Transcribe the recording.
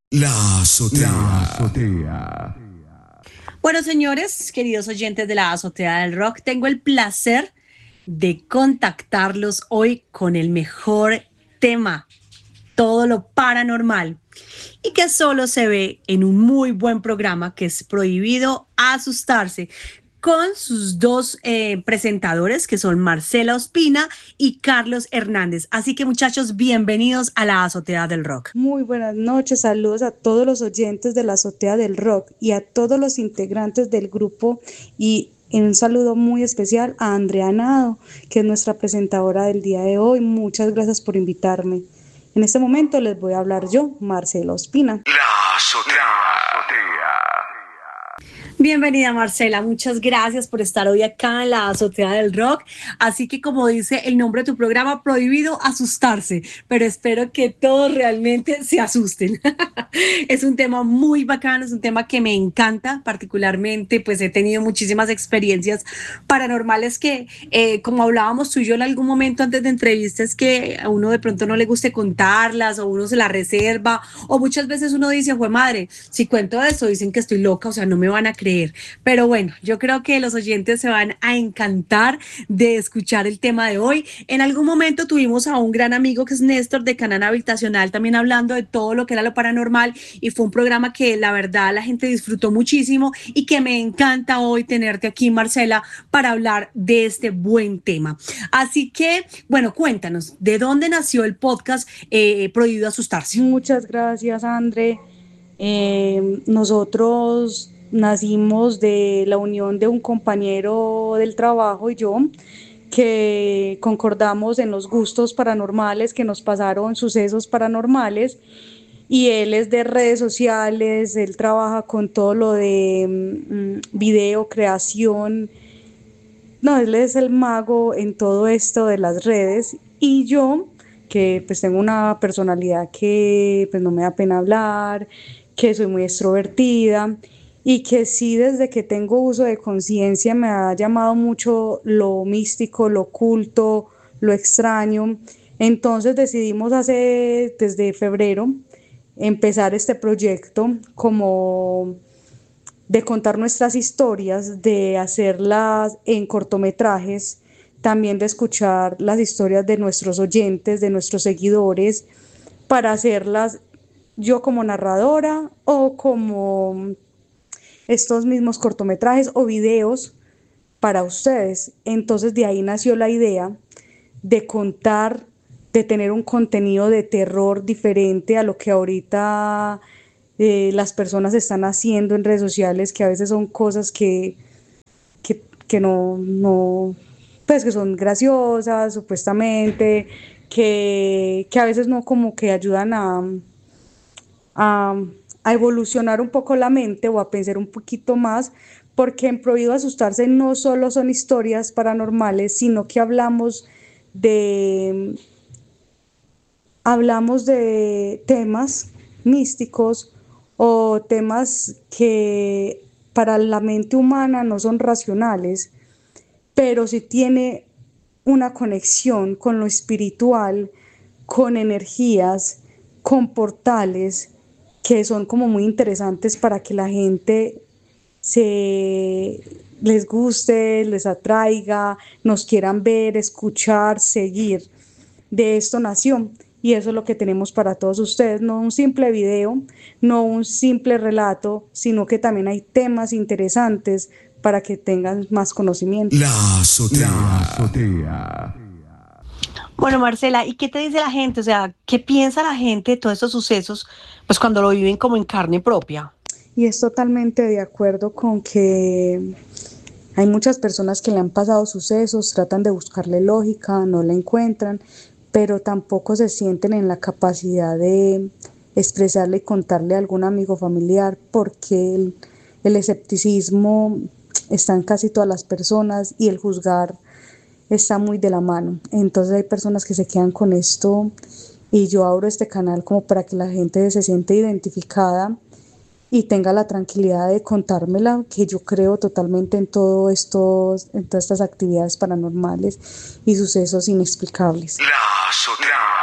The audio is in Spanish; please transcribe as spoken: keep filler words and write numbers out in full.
La azotea. La azotea. Bueno, señores, queridos oyentes de la Azotea del Rock, tengo el placer de contactarlos hoy con el mejor tema, todo lo paranormal, y que solo se ve en un muy buen programa que es Prohibido Asustarse, con sus dos eh, presentadores que son Marcela Ospina y Carlos Hernández. Así que muchachos, bienvenidos a la Azotea del Rock. Muy buenas noches, saludos a todos los oyentes de la Azotea del Rock y a todos los integrantes del grupo, y un saludo muy especial a Andrea Nado, que es nuestra presentadora del día de hoy. Muchas gracias por invitarme. En este momento les voy a hablar yo, Marcela Ospina. La azotea. Bienvenida, Marcela, muchas gracias por estar hoy acá en la Azotea del Rock. Así que, como dice el nombre de tu programa, Prohibido Asustarse, pero espero que todos realmente se asusten. Es un tema muy bacano, es un tema que me encanta particularmente, pues he tenido muchísimas experiencias paranormales que, eh, como hablábamos tú y yo en algún momento antes de entrevistas, que a uno de pronto no le guste contarlas o uno se la reserva, o muchas veces uno dice, jue madre, si cuento esto dicen que estoy loca, o sea, no me van a creer. Pero bueno, yo creo que los oyentes se van a encantar de escuchar el tema de hoy. En algún momento tuvimos a un gran amigo que es Néstor de Canal Habitacional, también hablando de todo lo que era lo paranormal, y fue un programa que la verdad la gente disfrutó muchísimo y que me encanta hoy tenerte aquí, Marcela, para hablar de este buen tema. Así que, bueno, cuéntanos, ¿de dónde nació el podcast eh, Prohibido Asustarse? Muchas gracias, André. Eh, nosotros nacimos de la unión de un compañero del trabajo y yo, que concordamos en los gustos paranormales, que nos pasaron sucesos paranormales, y él es de redes sociales, él trabaja con todo lo de mm, video, creación. No, él es el mago en todo esto de las redes, y yo, que pues tengo una personalidad que pues no me da pena hablar, que soy muy extrovertida, y que sí, desde que tengo uso de conciencia me ha llamado mucho lo místico, lo oculto, lo extraño. Entonces decidimos hace, desde febrero, empezar este proyecto como de contar nuestras historias, de hacerlas en cortometrajes, también de escuchar las historias de nuestros oyentes, de nuestros seguidores, para hacerlas yo como narradora o como estos mismos cortometrajes o videos para ustedes. Entonces de ahí nació la idea de contar, de tener un contenido de terror diferente a lo que ahorita eh, las personas están haciendo en redes sociales, que a veces son cosas que, que, que no, no, pues que son graciosas supuestamente, que, que a veces no como que ayudan a, a, a evolucionar un poco la mente o a pensar un poquito más, porque en Prohibido Asustarse no solo son historias paranormales, sino que hablamos de, hablamos de temas místicos o temas que para la mente humana no son racionales, pero sí tiene una conexión con lo espiritual, con energías, con portales que son como muy interesantes para que la gente se les guste, les atraiga, nos quieran ver, escuchar, seguir. De esto nació, y eso es lo que tenemos para todos ustedes, no un simple video, no un simple relato, sino que también hay temas interesantes para que tengan más conocimiento. La azotea. La azotea. Bueno, Marcela, ¿y qué te dice la gente? O sea, ¿qué piensa la gente de todos estos sucesos, pues cuando lo viven como en carne propia? Y es totalmente de acuerdo con que hay muchas personas que le han pasado sucesos, tratan de buscarle lógica, no la encuentran, pero tampoco se sienten en la capacidad de expresarle y contarle a algún amigo familiar, porque el, el escepticismo está en casi todas las personas y el juzgar está muy de la mano. Entonces hay personas que se quedan con esto, y yo abro este canal como para que la gente se siente identificada y tenga la tranquilidad de contármela, que yo creo totalmente en todo estos, en todas estas actividades paranormales y sucesos inexplicables. La azotea.